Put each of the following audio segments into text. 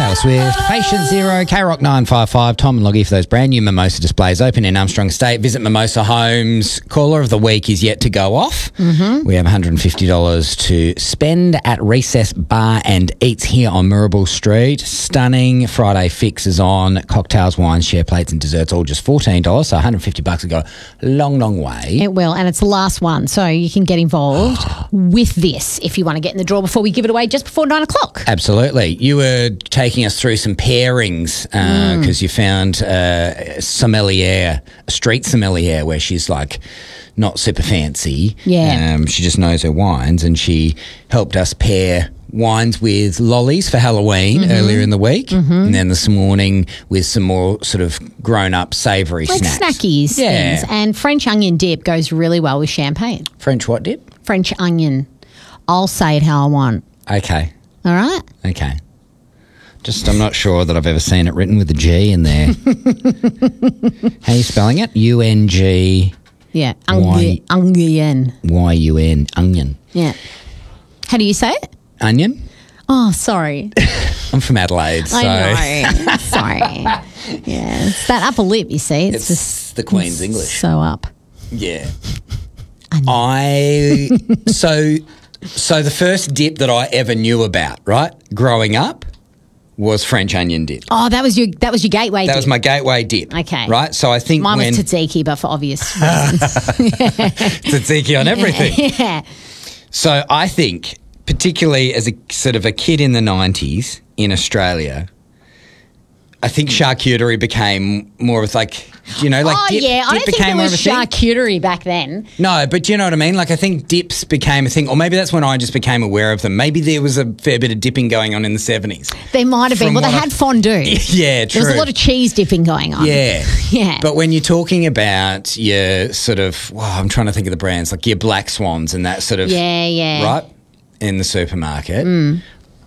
Taylor Swift, Patient Zero, K-Rock 955, Tom and Loggy for those brand new Mimosa displays open in Armstrong Estate. Visit Mimosa Homes. Caller of the week is yet to go off. Mm-hmm. We have $150 to spend at Recess Bar and Eats here on Mirabel Street. Stunning Friday fix is on. Cocktails, wines, share plates and desserts, all just $14. So $150 will go a long, long way. It will, and it's the last one, so you can get involved with this if you want to get in the draw before we give it away just before 9 o'clock. Absolutely. You were taking us through some pairings because you found a street sommelier where she's like not super fancy. Yeah. She just knows her wines, and she helped us pair wines with lollies for Halloween earlier in the week, and then this morning with some more sort of grown-up savoury Like snacks. snackies things. And French onion dip goes really well with champagne. French what dip? French onion. I'll say it how I want. Okay. All right? Okay. Just, I'm not sure that I've ever seen it written with a G in there. How are you spelling it? U-N-G... Yeah. Why? Onion. Y-U-N. Onion. Yeah. How do you say it? Onion? Oh, sorry. I'm from Adelaide, so... I know. Sorry. Yeah. It's that upper lip, you see. It's just the Queen's English. so up. Yeah. So the first dip that I ever knew about, right, growing up, was French onion dip. Oh, that was your gateway dip. That was my gateway dip. Okay. Right? So I think Mine was tzatziki, but for obvious reasons. tzatziki on everything. Yeah. So I think, particularly as a sort of a kid in the 90s in Australia, I think charcuterie became more of like, you know, like dip, I don't think there was thing. charcuterie back then. No, but do you know what I mean? Like, I think dips became a thing, or maybe that's when I just became aware of them. Maybe there was a fair bit of dipping going on in the 70s. There might have been. Well, they had fondue. Yeah, true. There was a lot of cheese dipping going on. Yeah. Yeah. But when you're talking about your sort of, I'm trying to think of the brands, like your Black Swans and that sort of, Yeah. right, in the supermarket,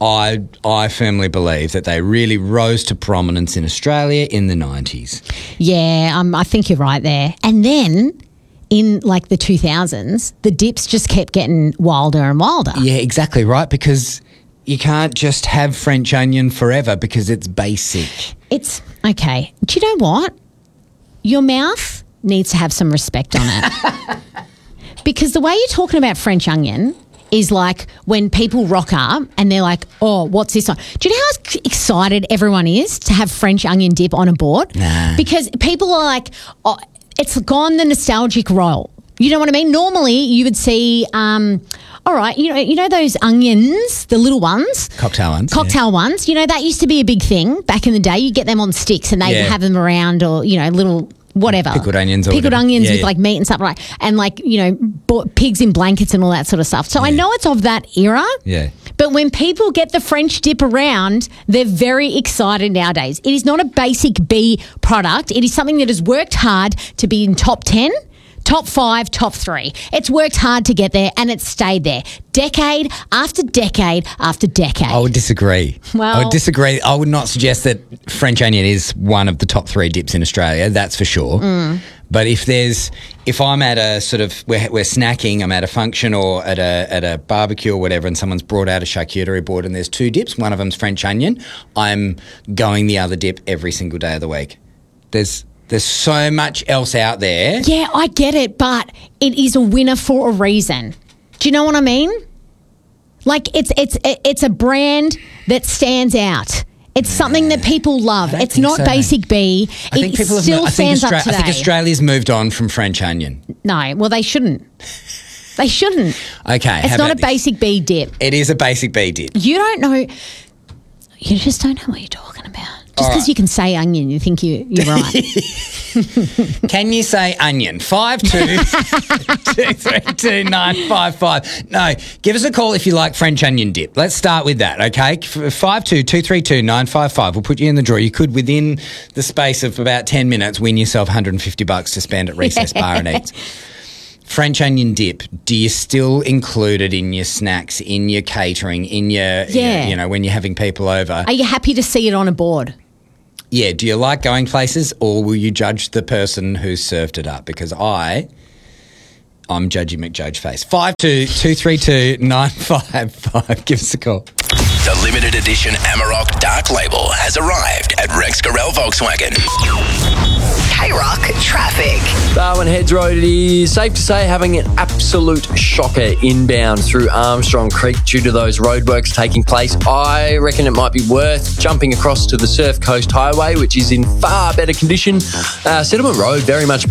I firmly believe that they really rose to prominence in Australia in the 90s. Yeah, I think you're right there. And then in like the 2000s, the dips just kept getting wilder and wilder. Yeah, exactly right, because you can't just have French onion forever because it's basic. It's okay. Do you know what? Your mouth needs to have some respect on it. Because the way you're talking about French onion is like when people rock up and they're like, oh, what's this one? Do you know how excited everyone is to have French onion dip on a board? Nah. Because people are like, oh, it's gone the nostalgic role. You know what I mean? Normally you would see, all right, you know those onions, the little ones? Cocktail ones. You know, that used to be a big thing back in the day. You get them on sticks and they'd have them around, or, you know, little... whatever. Pickled onions. With like meat and stuff, right? And like, you know, pigs in blankets and all that sort of stuff. So I know it's of that era. Yeah. But when people get the French dip around, they're very excited nowadays. It is not a basic B product. It is something that has worked hard to be in top 10, top 5, top 3. It's worked hard to get there and it's stayed there. Decade after decade after decade. I would disagree. Well, I would disagree. I would not suggest that French onion is one of the top 3 dips in Australia. That's for sure. But if I'm at a sort of, we're snacking, I'm at a function or at a barbecue or whatever, and someone's brought out a charcuterie board and there's 2 dips, one of them's French onion, I'm going the other dip every single day of the week. There's so much else out there. Yeah, I get it, but it is a winner for a reason. Do you know what I mean? Like, it's a brand that stands out. It's something that people love. It's not so. basic B. It still stands up today. I think Australia's moved on from French onion. No, well, they shouldn't. They shouldn't. Okay, it's not a basic B dip. It is a basic B dip. You don't know. You just don't know what you're talking about. Just because you can say onion, you think you're right. Can you say onion? 52232955. No, give us a call if you like French onion dip. Let's start with that, okay? 52232955. We'll put you in the draw. You could, within the space of about 10 minutes, win yourself $150 to spend at Recess Bar and Eats. French onion dip, do you still include it in your snacks, in your catering, in your, you know, when you're having people over? Are you happy to see it on a board? Yeah, do you like going places, or will you judge the person who served it up? Because I'm Judgy McJudge face. 52232955. Give us a call. The limited edition Amarok Dark Label has arrived at Rex Gorell Volkswagen. K-Rock traffic. Darwin Heads Road, it is safe to say having an absolute shocker inbound through Armstrong Creek due to those roadworks taking place. I reckon it might be worth jumping across to the Surf Coast Highway, which is in far better condition. Settlement Road very much